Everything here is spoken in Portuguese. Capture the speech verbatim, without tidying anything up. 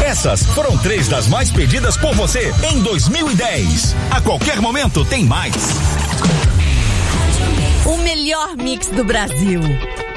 Essas foram três das mais pedidas por você em dois mil e dez. A qualquer momento tem mais. O melhor mix do Brasil.